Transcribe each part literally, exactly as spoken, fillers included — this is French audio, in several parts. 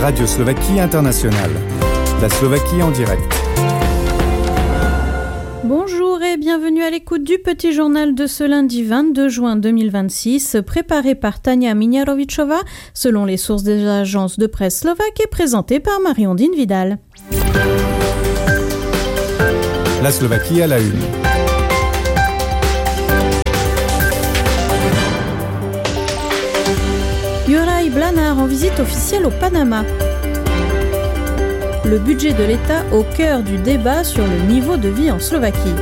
Radio Slovaquie Internationale. La Slovaquie en direct. Bonjour et bienvenue à l'écoute du petit journal de ce lundi vingt-deux juin deux mille vingt-six, préparé par Tania Miniarovičová, selon les sources des agences de presse slovaques et présenté par Marie-Ondine Vidal. La Slovaquie à la une. Juraj Blanár en visite officielle au Panama. Le budget de l'État au cœur du débat sur le niveau de vie en Slovaquie.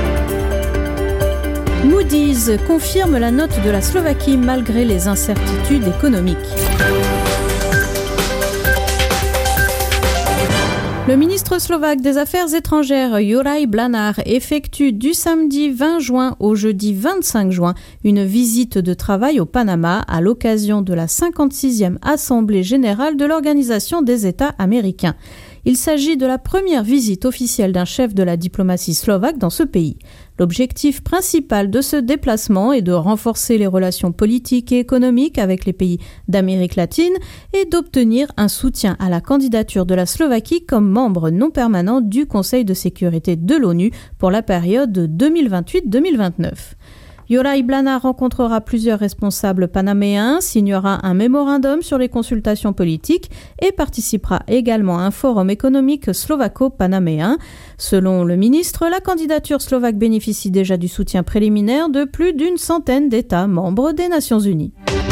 Moody's confirme la note de la Slovaquie malgré les incertitudes économiques. Le ministre slovaque des Affaires étrangères Juraj Blanár effectue du samedi vingt juin au jeudi vingt-cinq juin une visite de travail au Panama à l'occasion de la cinquante-sixième Assemblée générale de l'Organisation des États américains. Il s'agit de la première visite officielle d'un chef de la diplomatie slovaque dans ce pays. L'objectif principal de ce déplacement est de renforcer les relations politiques et économiques avec les pays d'Amérique latine et d'obtenir un soutien à la candidature de la Slovaquie comme membre non permanent du Conseil de sécurité de l'ONU pour la période deux mille vingt-huit deux mille vingt-neuf. Juraj Blanár rencontrera plusieurs responsables panaméens, signera un mémorandum sur les consultations politiques et participera également à un forum économique slovaco-panaméen. Selon le ministre, la candidature slovaque bénéficie déjà du soutien préliminaire de plus d'une centaine d'États membres des Nations Unies.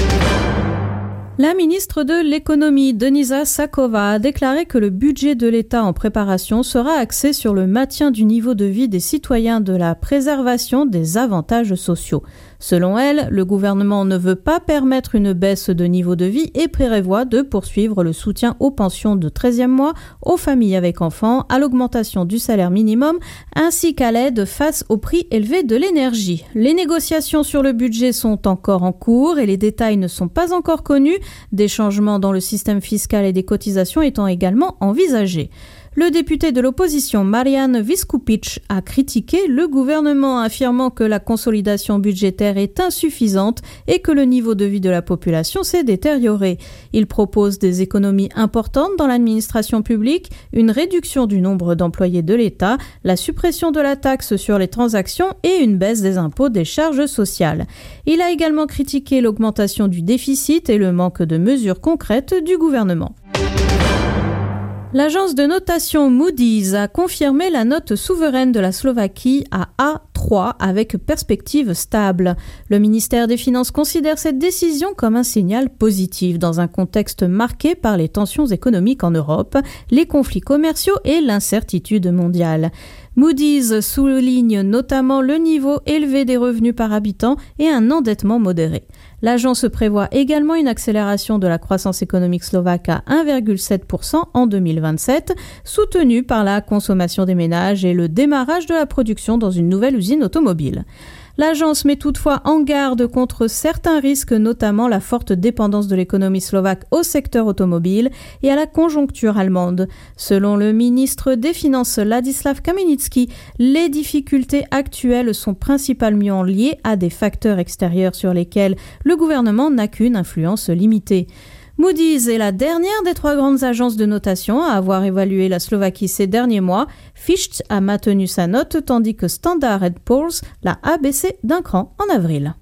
La ministre de l'économie, Denisa Sáková, a déclaré que le budget de l'État en préparation sera axé sur le maintien du niveau de vie des citoyens de la préservation des avantages sociaux. Selon elle, le gouvernement ne veut pas permettre une baisse de niveau de vie et prévoit de poursuivre le soutien aux pensions de treizième mois, aux familles avec enfants, à l'augmentation du salaire minimum, ainsi qu'à l'aide face au prix élevé de l'énergie. Les négociations sur le budget sont encore en cours et les détails ne sont pas encore connus, des changements dans le système fiscal et des cotisations étant également envisagés. Le député de l'opposition Marian Viskupić a critiqué le gouvernement, affirmant que la consolidation budgétaire est insuffisante et que le niveau de vie de la population s'est détérioré. Il propose des économies importantes dans l'administration publique, une réduction du nombre d'employés de l'État, la suppression de la taxe sur les transactions et une baisse des impôts des charges sociales. Il a également critiqué l'augmentation du déficit et le manque de mesures concrètes du gouvernement. L'agence de notation Moody's a confirmé la note souveraine de la Slovaquie à A trois avec perspective stable. Le ministère des Finances considère cette décision comme un signal positif dans un contexte marqué par les tensions économiques en Europe, les conflits commerciaux et l'incertitude mondiale. Moody's souligne notamment le niveau élevé des revenus par habitant et un endettement modéré. L'agence prévoit également une accélération de la croissance économique slovaque à un virgule sept pour cent en deux mille vingt-sept, soutenue par la consommation des ménages et le démarrage de la production dans une nouvelle usine automobile. L'agence met toutefois en garde contre certains risques, notamment la forte dépendance de l'économie slovaque au secteur automobile et à la conjoncture allemande. Selon le ministre des Finances Ladislav Kamenický, les difficultés actuelles sont principalement liées à des facteurs extérieurs sur lesquels le gouvernement n'a qu'une influence limitée. Moody's est la dernière des trois grandes agences de notation à avoir évalué la Slovaquie ces derniers mois. Fitch a maintenu sa note, tandis que Standard and Poor's l'a abaissée d'un cran en avril.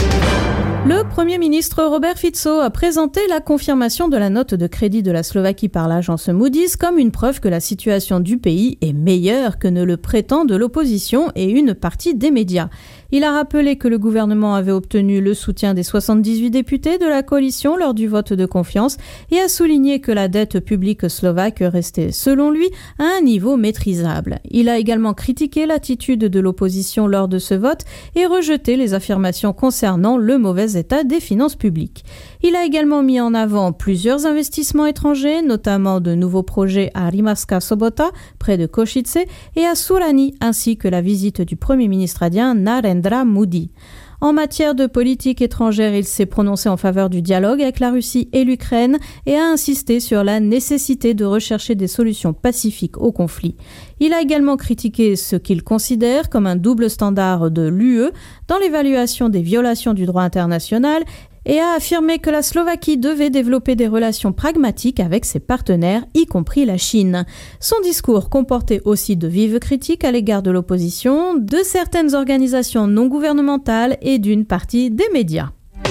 Le Premier ministre Robert Fico a présenté la confirmation de la note de crédit de la Slovaquie par l'agence Moody's comme une preuve que la situation du pays est meilleure que ne le prétend de l'opposition et une partie des médias. Il a rappelé que le gouvernement avait obtenu le soutien des soixante-dix-huit députés de la coalition lors du vote de confiance et a souligné que la dette publique slovaque restait, selon lui, à un niveau maîtrisable. Il a également critiqué l'attitude de l'opposition lors de ce vote et rejeté les affirmations concernant le mauvais état des finances publiques. Il a également mis en avant plusieurs investissements étrangers, notamment de nouveaux projets à Rimavská Sobota, près de Košice, et à Surani, ainsi que la visite du Premier ministre indien Narendra Modi. En matière de politique étrangère, il s'est prononcé en faveur du dialogue avec la Russie et l'Ukraine et a insisté sur la nécessité de rechercher des solutions pacifiques au conflit. Il a également critiqué ce qu'il considère comme un double standard de l'U E dans l'évaluation des violations du droit international et a affirmé que la Slovaquie devait développer des relations pragmatiques avec ses partenaires, y compris la Chine. Son discours comportait aussi de vives critiques à l'égard de l'opposition, de certaines organisations non gouvernementales et d'une partie des médias.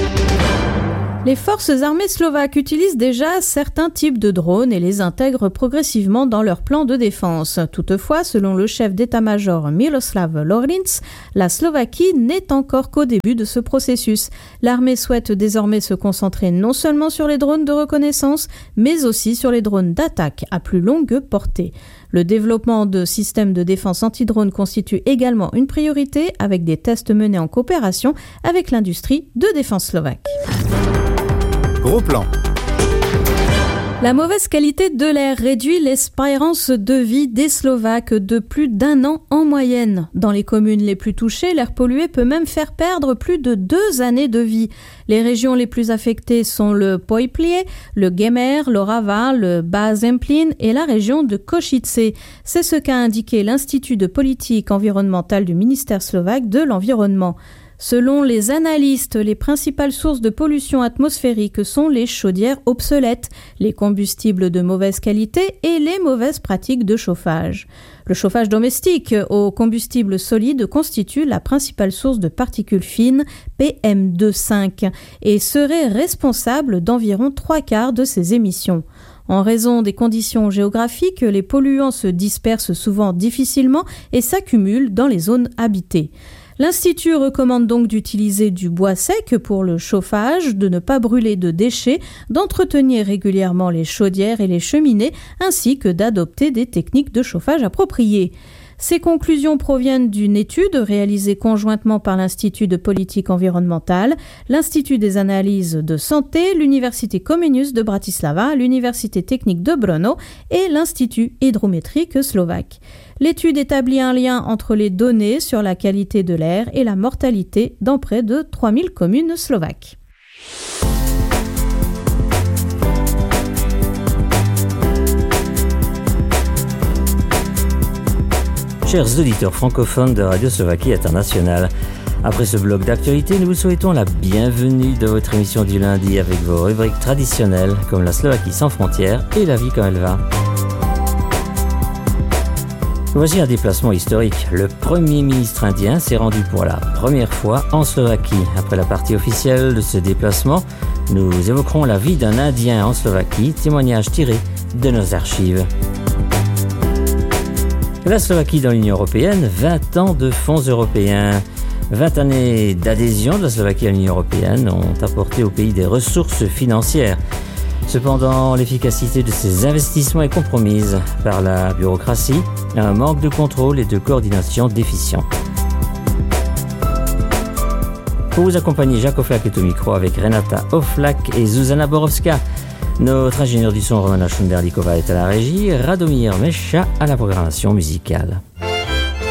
Les forces armées slovaques utilisent déjà certains types de drones et les intègrent progressivement dans leur plan de défense. Toutefois, selon le chef d'état-major Miroslav Lorinc, la Slovaquie n'est encore qu'au début de ce processus. L'armée souhaite désormais se concentrer non seulement sur les drones de reconnaissance, mais aussi sur les drones d'attaque à plus longue portée. Le développement de systèmes de défense anti-drone constitue également une priorité avec des tests menés en coopération avec l'industrie de défense slovaque. Gros plan. La mauvaise qualité de l'air réduit l'espérance de vie des Slovaques de plus d'un an en moyenne. Dans les communes les plus touchées, l'air pollué peut même faire perdre plus de deux années de vie. Les régions les plus affectées sont le Poiplie, le Gemer, l'Orava, le Bas-Zemplín et la région de Košice. C'est ce qu'a indiqué l'Institut de politique environnementale du ministère slovaque de l'Environnement. Selon les analystes, les principales sources de pollution atmosphérique sont les chaudières obsolètes, les combustibles de mauvaise qualité et les mauvaises pratiques de chauffage. Le chauffage domestique au combustible solide constitue la principale source de particules fines P M deux virgule cinq et serait responsable d'environ trois quarts de ces émissions. En raison des conditions géographiques, les polluants se dispersent souvent difficilement et s'accumulent dans les zones habitées. L'Institut recommande donc d'utiliser du bois sec pour le chauffage, de ne pas brûler de déchets, d'entretenir régulièrement les chaudières et les cheminées, ainsi que d'adopter des techniques de chauffage appropriées. Ces conclusions proviennent d'une étude réalisée conjointement par l'Institut de politique environnementale, l'Institut des analyses de santé, l'Université Comenius de Bratislava, l'Université technique de Brno et l'Institut hydrométrique slovaque. L'étude établit un lien entre les données sur la qualité de l'air et la mortalité dans près de trois mille communes slovaques. Chers auditeurs francophones de Radio Slovaquie Internationale, après ce bloc d'actualité, nous vous souhaitons la bienvenue dans votre émission du lundi avec vos rubriques traditionnelles comme la Slovaquie sans frontières et la vie comme elle va. Voici un déplacement historique. Le Premier ministre indien s'est rendu pour la première fois en Slovaquie. Après la partie officielle de ce déplacement, nous évoquerons la vie d'un Indien en Slovaquie, témoignage tiré de nos archives. La Slovaquie dans l'Union européenne, vingt ans de fonds européens. vingt années d'adhésion de la Slovaquie à l'Union européenne ont apporté au pays des ressources financières. Cependant, l'efficacité de ces investissements est compromise par la bureaucratie, un manque de contrôle et de coordination déficient. Pour vous accompagner, Jacques Oflak est au micro avec Renata Oflak et Zuzana Borowska. Notre ingénieur du son Romana Šunderlíková est à la régie, Radomír Meša à la programmation musicale.